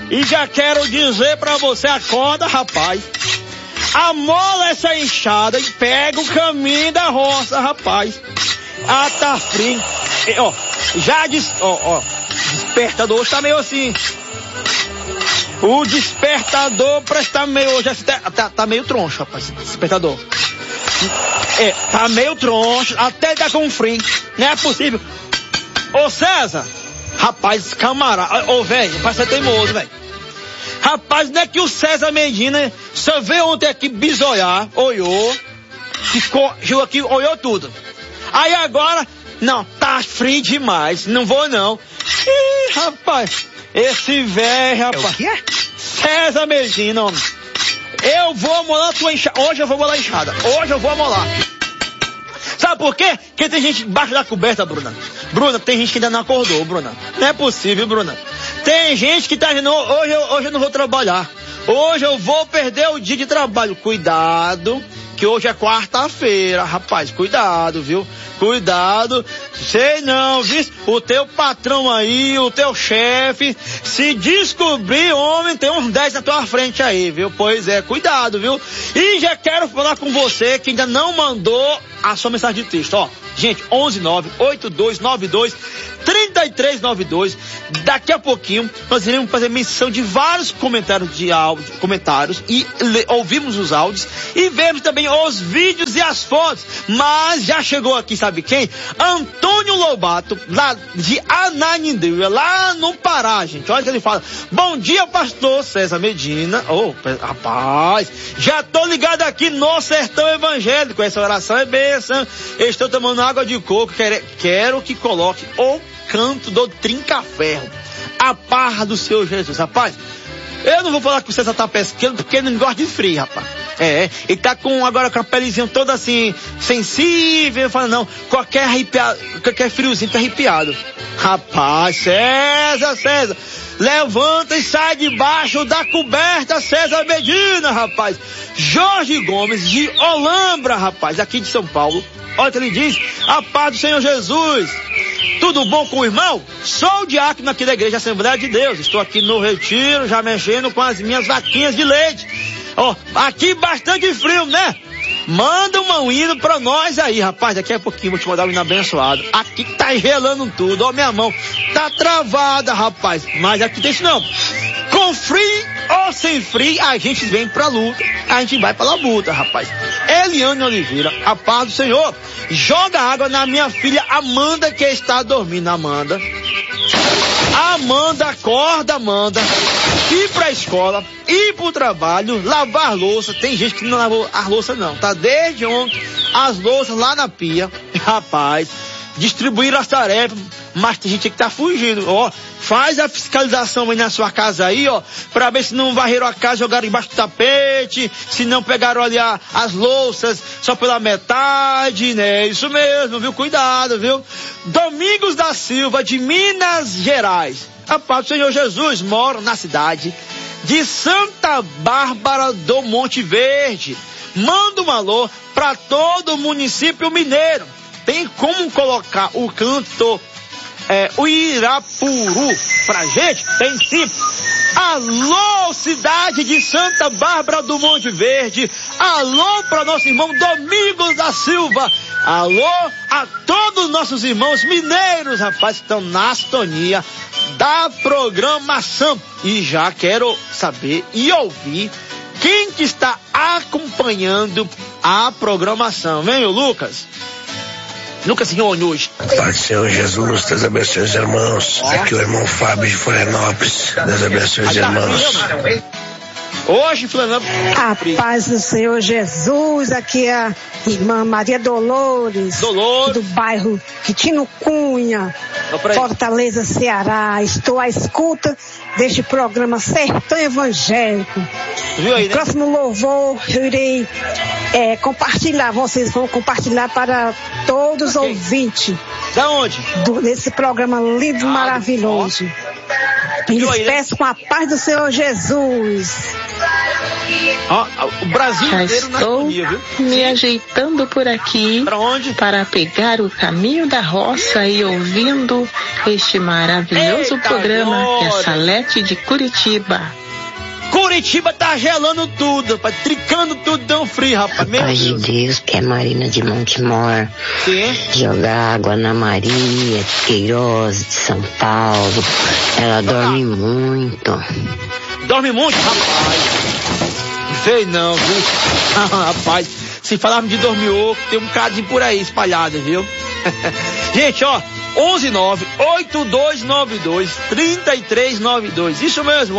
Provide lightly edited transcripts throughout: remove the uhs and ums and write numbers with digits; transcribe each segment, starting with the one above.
E já quero dizer pra você, acorda, rapaz. Amola essa enxada e pega o caminho da roça, rapaz. Ah, tá frio. Ó, despertador hoje tá meio assim. O despertador parece que tá meio hoje, tá meio troncho, rapaz, despertador. Tá meio troncho, até tá com frio. Não é possível. Ô César, rapaz, camarada, velho, parece que é teimoso, velho. Rapaz, não é que o César Medina só veio ontem aqui bisoiar, olhou, chegou aqui, olhou tudo. Aí agora, não, tá frio demais, não vou não. Ih, rapaz, esse velho, rapaz. O que é? César Medina, homem. Eu vou amolar tua enxada. Hoje eu vou amolar a enxada. Hoje eu vou amolar. Sabe por quê? Porque tem gente debaixo da coberta, Bruna. Bruna, tem gente que ainda não acordou, Bruna. Não é possível, Bruna. Tem gente que tá dizendo, hoje eu não vou trabalhar. Hoje eu vou perder o dia de trabalho. Cuidado, que hoje é quarta-feira, rapaz. Cuidado, viu? Cuidado. Sei não, viu? O teu patrão aí, o teu chefe, se descobrir, homem, tem uns 10 na tua frente aí, viu? Pois é, cuidado, viu? E já quero falar com você que ainda não mandou a sua mensagem de texto, ó. Gente, 119-8292-3392. Daqui a pouquinho nós iremos fazer menção de vários comentários de áudio, e ouvimos os áudios e vemos também os vídeos e as fotos. Mas já chegou aqui, sabe quem? Antônio Lobato, lá de Ananindeua, lá no Pará, gente. Olha o que ele fala. Bom dia, pastor César Medina. Rapaz, já tô ligado aqui no Sertão Evangélico. Essa oração é bênção. Estou tomando água de coco. Quero que coloque o canto do trinca-ferro. A paz do Senhor Jesus. Rapaz, eu não vou falar que o César tá pescando porque ele não gosta de frio, rapaz. Ele tá agora com a pelezinha toda assim, sensível. Fala, não, qualquer friozinho tá arrepiado. Rapaz, César, levanta e sai debaixo da coberta, César Medina, rapaz. Jorge Gomes, de Olambra, rapaz, aqui de São Paulo. Olha o que ele diz, a paz do Senhor Jesus. Tudo bom com o irmão? Sou o diácono aqui da Igreja Assembleia de Deus. Estou aqui no retiro, já mexendo com as minhas vaquinhas de leite. Aqui bastante frio, né? Manda um hino pra nós aí, rapaz. Daqui a pouquinho vou te mandar um hino abençoado. Aqui tá gelando tudo, minha mão tá travada, rapaz. Mas aqui tem isso não. Com frio ou sem frio, a gente vem pra luta. A gente vai pra labuta, rapaz. Eliane Oliveira, a paz do Senhor. Joga água na minha filha Amanda, que está dormindo. Amanda, acorda, Amanda. Ir pra escola, ir pro trabalho, lavar louça. Tem gente que não lavou as louças não, tá? Desde ontem, as louças lá na pia. Rapaz, distribuir as tarefas, mas tem gente que tá fugindo. Faz a fiscalização aí na sua casa aí, pra ver se não varreram a casa, jogaram embaixo do tapete, se não pegaram ali as louças só pela metade, né? Isso mesmo, viu? Cuidado, viu? Domingos da Silva, de Minas Gerais. A paz do Senhor Jesus, mora na cidade de Santa Bárbara do Monte Verde. Manda um alô pra todo o município mineiro. Tem como colocar o canto o Irapuru pra gente? Tem sim. Alô, cidade de Santa Bárbara do Monte Verde. Alô para nosso irmão Domingos da Silva. Alô a todos os nossos irmãos mineiros, rapaz, que estão na sintonia da programação. E já quero saber e ouvir quem que está acompanhando a programação. Vem, Lucas? Lucas hoje. Pai do Senhor Jesus, Deus abençoe os irmãos. Aqui é o irmão Fábio de Florianópolis. Deus abençoe os irmãos. Hoje, Florianópolis. A paz do Senhor Jesus. Aqui é a irmã Maria Dolores. Do bairro Quitino Cunha, Fortaleza, Ceará. Estou à escuta deste programa Sertão Evangélico. Viu aí, né? No próximo louvor eu irei compartilhar. Vocês vão compartilhar para todos os ouvintes. Da onde? Desse programa lindo, maravilhoso. Me despeço com a paz do Senhor Jesus. O Brasil inteiro na harmonia, viu? Me ajeitando por aqui. Pra onde? Para pegar o caminho da roça e ouvindo este maravilhoso programa que é Salete de Curitiba. Curitiba tá gelando tudo, rapaz, tricando tudo, tão frio, rapaz. Paz de Deus, que é Marina de Montemor. Sim. Jogar água na Maria de Queiroz, de São Paulo. Ela dorme muito. Dorme muito, rapaz? Sei não, viu? Rapaz, se falarmos de dormir oco, tem um bocadinho por aí espalhado, viu? Gente, ó, 119-8292-3392. Isso mesmo,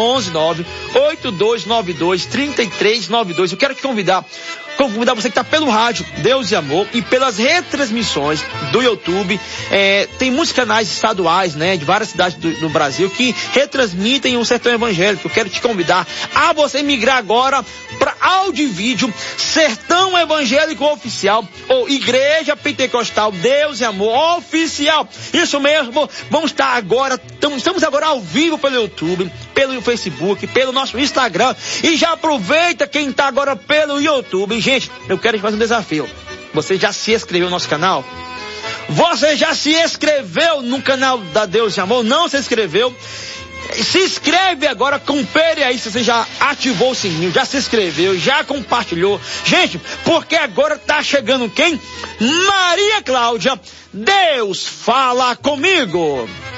119-8292-3392. Eu quero te convidar você que está pelo rádio Deus e Amor e pelas retransmissões do YouTube. Tem muitos canais estaduais, né, de várias cidades do Brasil que retransmitem o Sertão Evangélico. Eu quero te convidar a você migrar agora para áudio e vídeo Sertão Evangélico Oficial ou Igreja Pentecostal Deus e Amor Oficial. Isso mesmo, estamos agora ao vivo pelo YouTube, pelo Facebook, pelo nosso Instagram. E já aproveita quem está agora pelo YouTube. Gente, eu quero te fazer um desafio. Você já se inscreveu no nosso canal? Você já se inscreveu no canal da Deus e Amor? Não se inscreveu? Se inscreve agora, confere aí se você já ativou o sininho, já se inscreveu, já compartilhou. Gente, porque agora tá chegando quem? Maria Cláudia, Deus fala comigo.